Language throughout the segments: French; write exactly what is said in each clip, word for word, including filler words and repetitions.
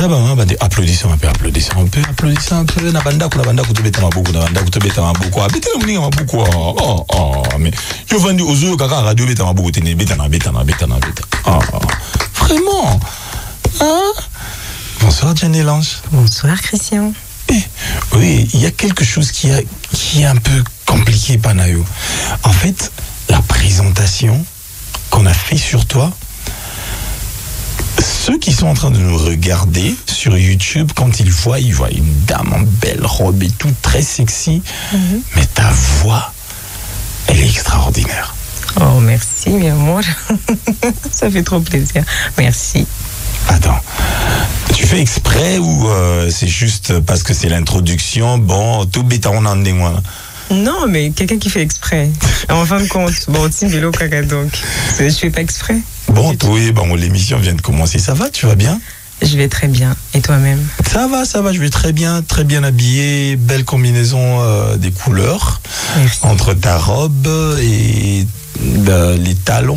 Ça va, hein, bah, applaudissons un peu, applaudissons un peu, applaudissons un peu. Nabanda, nabanda, kutu beta mabuku, nabanda, kutu beta mabuku. Beta na muninga mabuku. Oh, oh, mais je vendu aux yeux, kaka radio beta mabuku, tene beta na beta na beta na beta. Oh, vraiment. Hein? Bonsoir, Diane Lange. Bonsoir, Christian. Eh, oui, il y a quelque chose qui, a, qui est un peu compliqué, Panayo. En fait, la présentation qu'on a fait sur toi, ceux qui sont en train de nous regarder sur YouTube, quand ils voient, ils voient une dame en belle robe et tout, très sexy. Mm-hmm. Mais ta voix, elle est extraordinaire. Oh, merci, mi amor. Ça fait trop plaisir. Merci. Attends, tu fais exprès ou euh, c'est juste parce que c'est l'introduction? Bon, tout bêta on en est moi. Non, mais quelqu'un qui fait exprès. En fin de compte, bon, Tim Vélo Caca donc. Je fais pas exprès. Bon, toi, bon, l'émission vient de commencer. Ça va, tu vas bien? Je vais très bien. Et toi-même? Ça va, ça va, je vais très bien, très bien habillé. Belle combinaison euh, des couleurs. Merci. Entre ta robe et euh, les talons.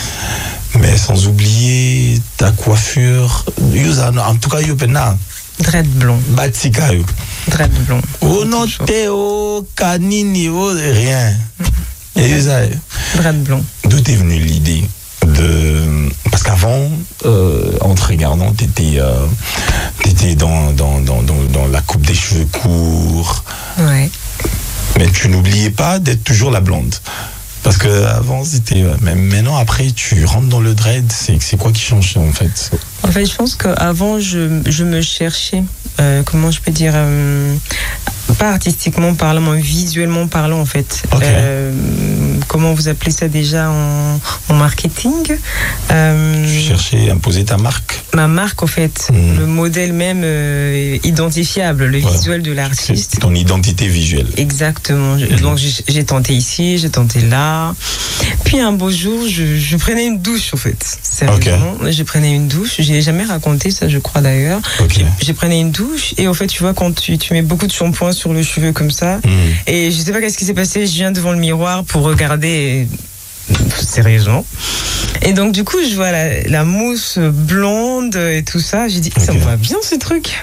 Mais sans oublier ta coiffure. En tout cas, Yopena. Dread blond. Batika. Dread blond. Oh non, Théo, Canini, oh, rien. Et ça. Dread blond. D'où t'es venue l'idée de. Parce qu'avant, euh, en te regardant, t'étais, euh, t'étais dans, dans, dans, dans, dans la coupe des cheveux courts. Ouais. Mais tu n'oubliais pas d'être toujours la blonde. Parce que avant c'était. Même maintenant, après, tu rentres dans le dread, c'est, c'est quoi qui change en fait? En fait, je pense qu'avant, je, je me cherchais. Euh, comment je peux dire euh, pas artistiquement parlant, mais visuellement parlant en fait. Okay. Euh, comment vous appelez ça déjà en, en marketing? euh, Tu cherchais à imposer ta marque? Ma marque en fait, mmh. Le modèle même euh, identifiable, le ouais. Visuel de l'artiste. C'est ton identité visuelle. Exactement. Mmh. Donc j'ai, j'ai tenté ici, j'ai tenté là. Puis un beau jour, je, je prenais une douche en fait. Sérieusement, okay. Je prenais une douche. J'ai jamais raconté ça, je crois d'ailleurs. Okay. J'ai, j'ai prenais une douche. Et en fait, tu vois, quand tu, tu mets beaucoup de shampoing sur le cheveu comme ça, mmh. Et je sais pas qu'est-ce qui s'est passé, je viens devant le miroir pour regarder sérieusement. Et donc, du coup, je vois la, la mousse blonde et tout ça. J'ai dit, okay. Ça me va bien ce truc.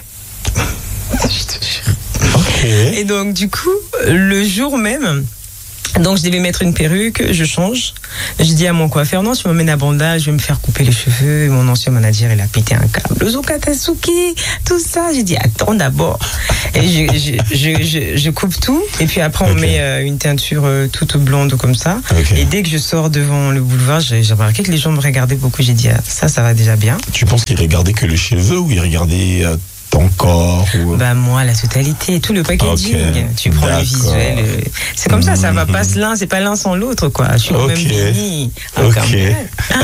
Je te jure. Okay. Et donc, du coup, le jour même, donc je devais mettre une perruque, je change. Je dis à mon coiffeur, non, tu m'emmènes à Banda, je vais me faire couper les cheveux. Et mon ancien manager, il a pété un câble. Zukatasuki, tout ça. J'ai dit, attends d'abord. Et je, je, je, je, je coupe tout. Et puis après, on okay. met euh, une teinture euh, toute blonde comme ça. Okay. Et dès que je sors devant le boulevard, j'ai, j'ai remarqué que les gens me regardaient beaucoup. J'ai dit, ah, ça, ça va déjà bien. Tu penses qu'ils regardaient que le cheveu ou ils regardaient euh, ton corps ou... Bah moi, la totalité, tout le packaging. Okay. Tu prends D'accord. Le visuel. Euh, c'est comme mmh. ça, ça va pas l'un, c'est pas l'un sans l'autre, quoi. Je suis quand okay. même bénie. Okay.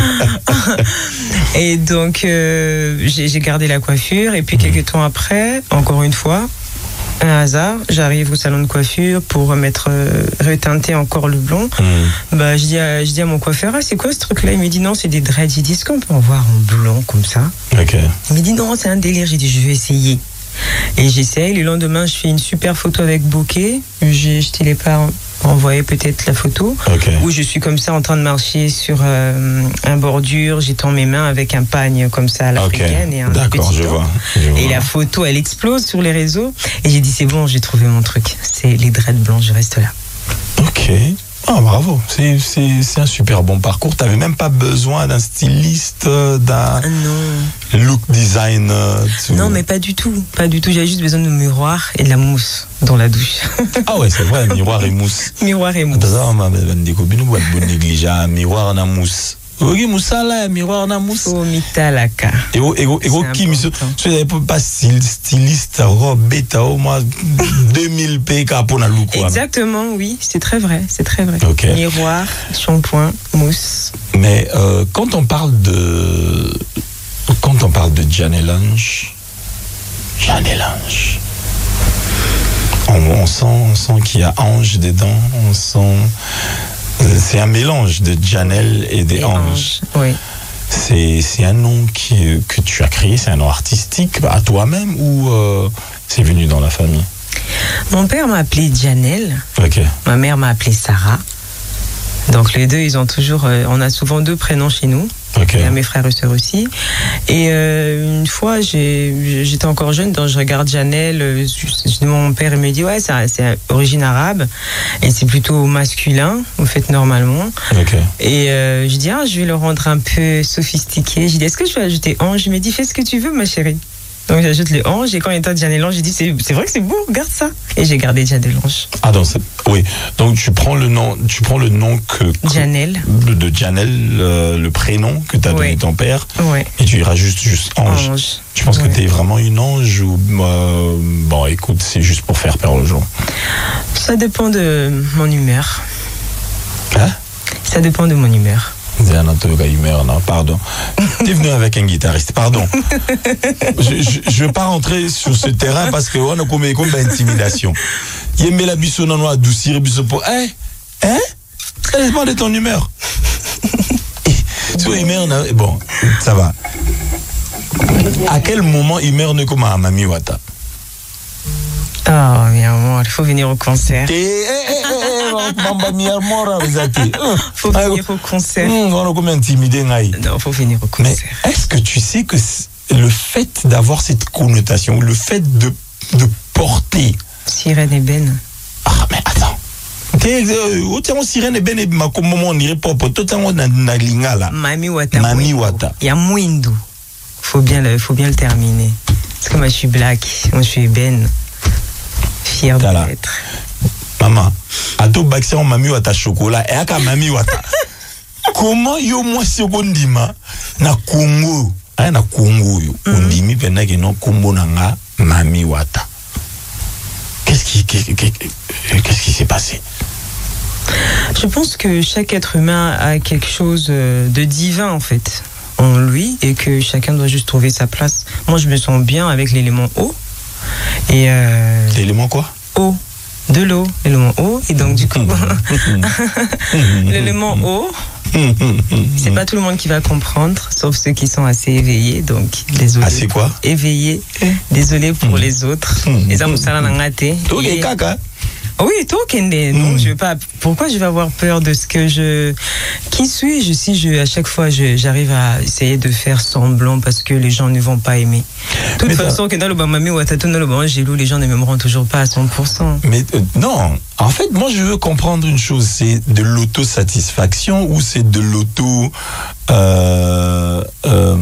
Et donc, euh, j'ai, j'ai gardé la coiffure. Et puis, mmh. quelques temps après, encore une fois, un hasard, j'arrive au salon de coiffure pour remettre, euh, reteinter encore le blond. Mmh. Bah, je dis à, je dis à mon coiffeur, ah, c'est quoi ce truc-là? Il me dit, non, c'est des dreads. J'ai dit, est-ce qu'on peut en voir en blond comme ça? Okay. Il me dit, non, c'est un délire. J'ai dit, je vais essayer. Et j'essaye. Le lendemain, je fais une super photo avec bokeh. J'ai, je te l'ai pas envoyé peut-être la photo. Okay. Où je suis comme ça en train de marcher sur euh, un bordure. J'étends mes mains avec un pagne comme ça à l'africaine. Okay. Et un D'accord, petit je vois, je Et vois. la photo, elle explose sur les réseaux. Et j'ai dit, c'est bon, j'ai trouvé mon truc. C'est les dreads blancs, je reste là. Ok. Ah, bravo, c'est, c'est, c'est un super bon parcours. Tu n'avais même pas besoin d'un styliste, d'un non. look designer. Tu... Non, mais pas du tout. Pas du tout. J'avais juste besoin de miroir et de la mousse dans la douche. Ah ouais, c'est vrai, miroir et mousse. Miroir et mousse. Miroir et mousse. Oui, Moussala, miroir na mousse. Oh, mitalaka. Et oh, et oh, et oh, qui, monsieur, tu n'avais pas styliste, robe, bêta, au moins deux mille P K pour la look. Exactement, oui, c'est très vrai, c'est très vrai. Okay. Miroir, shampoing, mousse. Mais euh, quand on parle de, quand on parle de Diane Lange, Diane Lange, on, on sent, on sent qu'il y a ange dedans, on sent. C'est un mélange de Janelle et des anges. anges. Oui. C'est, c'est un nom qui, que tu as créé, c'est un nom artistique à toi-même ou euh, c'est venu dans la famille? Mon père m'a appelée Janelle. Okay. Ma mère m'a appelée Sarah. Donc les deux, ils ont toujours, euh, on a souvent deux prénoms chez nous. Okay. Et à mes frères et sœurs aussi. Et euh, une fois, j'ai, j'étais encore jeune, donc je regarde Janelle. Mon père il me dit ouais, c'est, c'est origine arabe et c'est plutôt masculin, en fait, normalement. Okay. Et euh, je dis ah, je vais le rendre un peu sophistiqué. Je dis est-ce que je vais ajouter ange? Il me dit fais ce que tu veux, ma chérie. Donc j'ajoute les anges et quand il était Janelle Ange, j'ai dit c'est, c'est vrai que c'est beau, regarde ça. Et j'ai gardé Janelle Ange. Ah donc oui, donc tu prends le nom, tu prends le nom que, que Janelle de Janelle, euh, le prénom que t'a donné ouais. ton père, ouais. et tu y rajoutes juste ange. ange. Tu penses ouais. que t'es vraiment une ange ou euh, bon écoute c'est juste pour faire peur aux gens? Ça dépend de mon humeur. Hein? Ça dépend de mon humeur. Pardon. T'es venu avec un guitariste, pardon. Je ne veux pas rentrer sur ce terrain parce qu'on a comme une intimidation. Il met la biso non adoucir biso pour. Hein? Hein? Ça dépend de ton humeur. Sur humeur, bon, ça va. À quel moment humeur ne comme à Mami Wata? Oh, mi amor, il faut venir au concert. Eh, eh, eh, eh, mi amor, faut venir au concert. On a comme intimidé, Naï. Non, faut venir au concert. Mais est-ce que tu sais que le fait d'avoir cette connotation, le fait de, de porter. Sirène Eben. Ah, mais attends. Autant Sirène Eben et ma comme on dirait pas, totalement na lingala. Mami Wata. Mami Wata. Il y a Mwindu. Faut bien le, faut bien le terminer. Parce que moi je suis black, moi je suis Eben. Fier de l'être. Maman, à tout bac on Mami Wata chocolat et à Mami Wata. Comment yo moi secondima na Congo, ah na Congo yo, on dit mi pena que non combo nanga Mami Wata. Qu'est-ce qui qu'est-ce qui s'est passé? Je pense que chaque être humain a quelque chose de divin en fait en lui et que chacun doit juste trouver sa place. Moi je me sens bien avec l'élément eau et euh... l'élément quoi? Eau. De l'eau, l'élément eau, et donc du coup, l'élément eau, c'est pas tout le monde qui va comprendre, sauf ceux qui sont assez éveillés, donc désolé. Assez quoi? Éveillés, désolé pour les autres. Les hommes, ça l'a raté. Oui, toi, Kende. Non, je vais pas. Pourquoi je vais avoir peur de ce que je. Qui suis-je si je, à chaque fois, je, j'arrive à essayer de faire semblant parce que les gens ne vont pas aimer. De toute façon, que dans le Bamami ou à Tatouna, le Bamangélou, les gens ne m'aimeront toujours pas à cent pour cent. Mais euh, non. En fait, moi, je veux comprendre une chose. C'est de l'autosatisfaction ou c'est de l'auto. Euh, euh,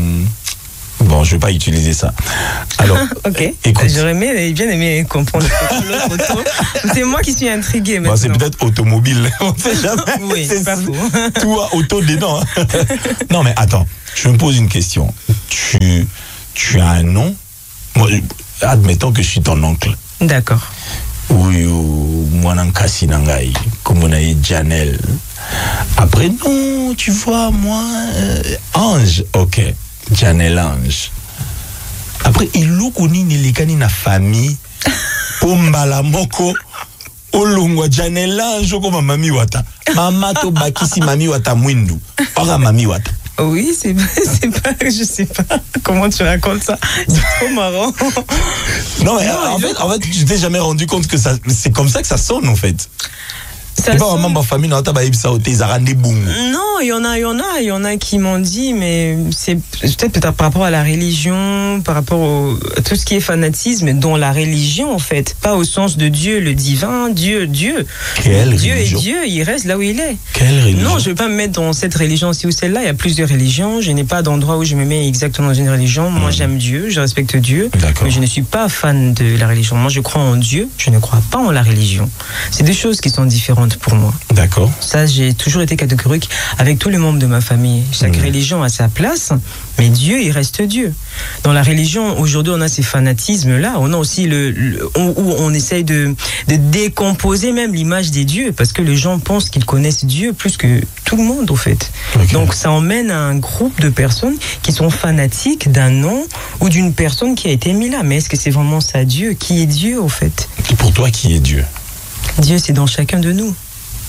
Bon, je vais pas utiliser ça. Alors, ok. Écoute. J'aurais aimé, bien aimé comprendre l'autre auto. C'est moi qui suis intriguée maintenant. Bon, c'est peut-être automobile. On sait jamais. Oui, c'est pas fou. Toi, auto dedans. Non, mais attends. Je me pose une question. Tu, tu as un nom. Moi, admettons que je suis ton oncle. D'accord. Oui, moi, Nankasi Nangai, comme on a dit Janelle. Après, non, tu vois, moi, euh, Ange, ok. Janelle Ange. Après, il look ni nilikani na famille. Pombala moko. Olongwa Janelle Ange comme Mami Wata. Mama to bakisi Mami Wata Mwindu. Ora Mami Wata. Oui, c'est c'est pas, je sais pas comment tu racontes ça. C'est trop marrant. Non, mais non, en, fait, en fait, je t'ai jamais rendu compte que ça, c'est comme ça que ça sonne en fait. Ça c'est pas vraiment ma famille, non, t'as pas eu ça au Tézarandé boum. Non, il y en a, il y en a, il y en a qui m'ont dit, mais c'est peut-être peut-être par rapport à la religion, par rapport au, à tout ce qui est fanatisme, dont la religion en fait, pas au sens de Dieu, le divin, Dieu, Dieu. Quelle Dieu religion? est Dieu, il reste là où il est. Quelle religion? Non, je vais pas me mettre dans cette religion-ci ou celle-là. Il y a plusieurs religions. Je n'ai pas d'endroit où je me mets exactement dans une religion. Moi, mmh. j'aime Dieu, je respecte Dieu, D'accord. mais je ne suis pas fan de la religion. Moi, je crois en Dieu, je ne crois pas en la religion. C'est deux choses qui sont différentes pour moi. D'accord. Ça, j'ai toujours été catégorique avec tous les membres de ma famille. Chaque mmh. religion a sa place, mais Dieu, il reste Dieu. Dans la religion, aujourd'hui, on a ces fanatismes-là. On a aussi le, le on, où on essaye de, de décomposer même l'image des dieux, parce que les gens pensent qu'ils connaissent Dieu plus que tout le monde, au fait. Okay. Donc, ça emmène à un groupe de personnes qui sont fanatiques d'un nom ou d'une personne qui a été mise là. Mais est-ce que c'est vraiment ça, Dieu? Qui est Dieu, au fait? Et pour toi, qui est Dieu? Dieu, c'est dans chacun de nous.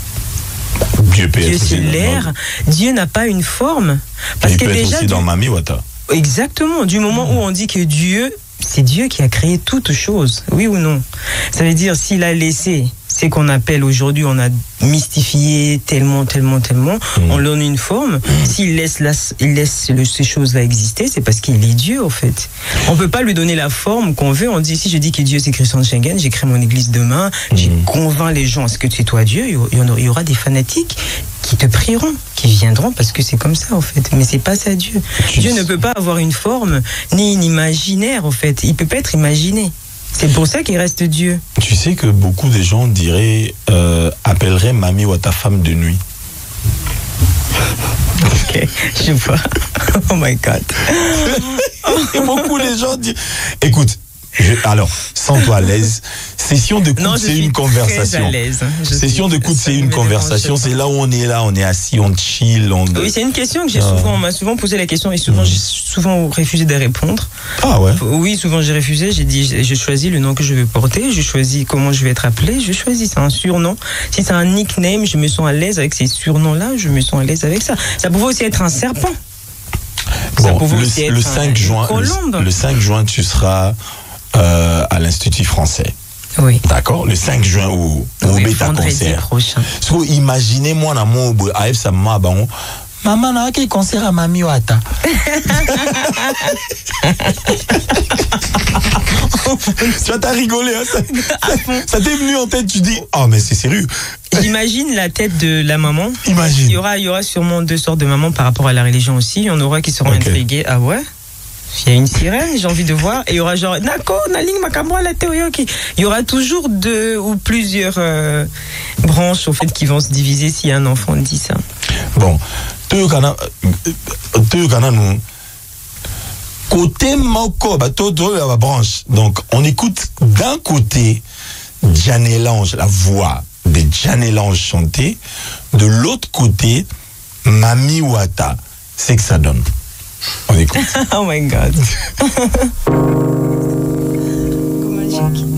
Dieu, peut Dieu être c'est l'air. Dieu n'a pas une forme. Parce il que peut déjà, être aussi Dieu... dans Mami Wata. Exactement. Du moment mmh. où on dit que Dieu, c'est Dieu qui a créé toutes choses, oui ou non? Ça veut dire s'il a laissé c'est qu'on appelle aujourd'hui, on a mystifié tellement, tellement, tellement, mmh. on lui donne une forme. Mmh. S'il laisse, la, il laisse le, ces choses-là exister, c'est parce qu'il est Dieu, en fait. On peut pas lui donner la forme qu'on veut. On dit, si je dis que Dieu c'est Christian Schengen, j'ai créé mon église demain, mmh. j'ai convainc les gens, est-ce que c'est toi Dieu? Il y, en a, il y aura des fanatiques qui te prieront, qui viendront parce que c'est comme ça, en fait. Mais c'est pas ça, Dieu. Dieu ne peut pas avoir une forme, ni une imaginaire, en fait. Il peut pas être imaginé. C'est pour ça qu'il reste Dieu. Tu sais que beaucoup de gens diraient, euh, appelleraient Mami ou ta femme de nuit. Ok, je vois. Oh my God. Et beaucoup de gens disent, écoute, je, alors, sens-toi à l'aise. Session de coude, c'est une conversation. À l'aise. Session de coude, c'est une conversation. C'est là où on est là, on est assis, on chill. On... Oui, c'est une question que j'ai ah. souvent, on m'a souvent posé la question et souvent, mmh. j'ai souvent refusé de répondre. Ah ouais? Oui, souvent j'ai refusé. J'ai dit, je choisis le nom que je veux porter, je choisis comment je vais être appelé, je choisis. C'est un surnom. Si c'est un nickname, je me sens à l'aise avec ces surnoms-là, je me sens à l'aise avec ça. Ça pouvait aussi être un serpent. Bon, le, le, cinq juin, le, le cinq juin, tu seras euh, à l'Institut français. Oui. D'accord, le cinq juin au, au oui, bêta concert. Prochain. So, imaginez-moi dans mon aïe ça m'a bon. Maman n'a quel concert à Mami Ouata. Tu vas t'as rigolé, hein, ça, ça, ça t'est venu en tête, tu dis, oh mais c'est sérieux. J'imagine la tête de la maman. Imagine. Il y aura, il y aura sûrement deux sortes de mamans par rapport à la religion aussi. Il y en aura qui seront okay. intriguées. Ah ouais? Il y a une sirène, j'ai envie de voir. Et il y aura genre, Nako, Naling, Makamwa, la Teoyoki. Il y aura toujours deux ou plusieurs euh, branches, au fait, qui vont se diviser si un enfant dit ça. Bon. Teokana, Teokana, nous. Côté Moko, bah, tout, tout, la branche. Donc, on écoute d'un côté Djanelange, la voix de Djanelange chanter. De l'autre côté, Mami Ouata. C'est que ça donne. On écoute. Oh my God. Comment